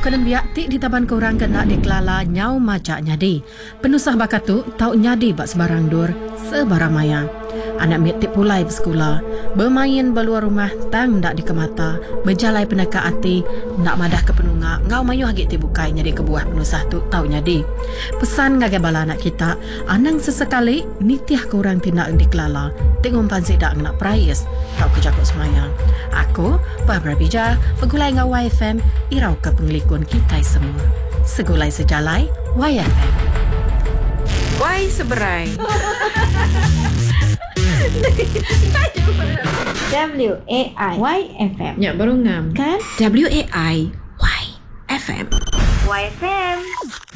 kena biak tik di taban korang kena dikelala nyau macak nyadi. Penusah bakatu tau nyadi bak sebarang dur, sebarang maya. Anak miat tik pulai bersekolah, bermain beluar rumah tang dak dikemata, berjalai peneka hati, nak madah ke penungak, ngau mayu hagit tik bukai nyadi kebuah penusah tu tau nyadi. Pesan ngagai bala anak kita, anang sesekali nitiah korang tindak dikelala, tik ngumpan sidak nak prayas, tau kejakut semaya. Aku, Barbara Bija, pegulai ngau YFM, irau ke pengelikun kita semua. Segulai sejalai, YFM. Y seberai. WAI YFM. Ya, baru ngam. Kan? WAI YFM. YFM.